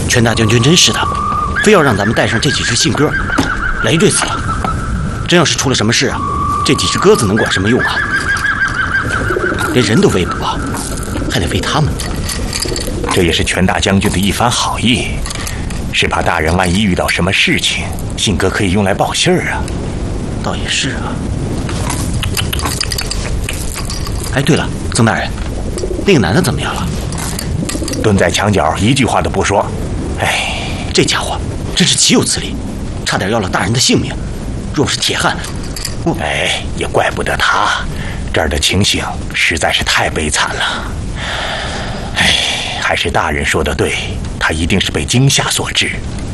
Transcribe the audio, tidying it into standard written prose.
全大将军真是的，非要让咱们带上这几只信鸽，累赘死了。真要是出了什么事啊，这几只鸽子能管什么用啊？连人都喂不饱，还得喂他们。 这也是全大将军的一番好意，是怕大人万一遇到什么事情，信鸽可以用来报信儿啊。 倒也是啊。哎，对了，曾大人，那个男的怎么样了？ 蹲在墙角，一句话都不说。哎， 这家伙真是岂有此理，差点要了大人的性命。若不是铁汉， 哎，也怪不得他。这儿的情形实在是太悲惨了。哎，还是大人说的对，他一定是被惊吓所致。